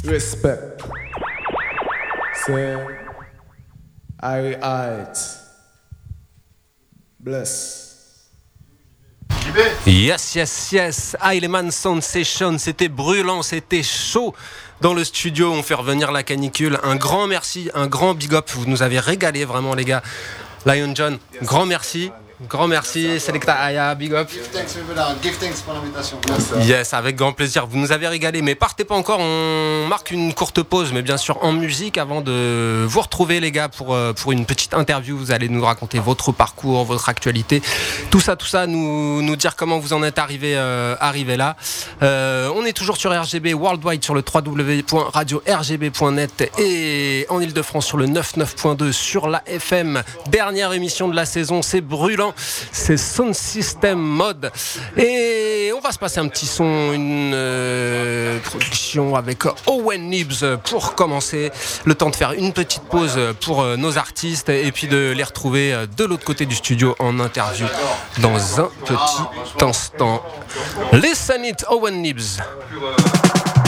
Respect. Say, I, bless. Yes. Aileman Sound Session, c'était brûlant, c'était chaud. Dans le studio, on fait revenir la canicule. Un grand merci, un grand big up. Vous nous avez régalé vraiment, les gars. Lion John, grand merci. Grand merci, Selecta Aya, big up. Give thanks pour l'invitation. Yes, avec grand plaisir. Vous nous avez régalé, mais partez pas encore. On marque une courte pause, mais bien sûr en musique, avant de vous retrouver, les gars, pour une petite interview. Vous allez nous raconter votre parcours, votre actualité, tout ça, nous dire comment vous en êtes arrivé là. On est toujours sur RGB Worldwide sur le www.radio-rgb.net et en Ile-de-France sur le 99.2 sur la FM. Dernière émission de la saison, c'est brûlant. C'est Sound System Mode et on va se passer un petit son, une production avec Owen Nibs pour commencer, le temps de faire une petite pause pour nos artistes et puis de les retrouver de l'autre côté du studio en interview dans un petit instant. Listen it, Owen Nibs.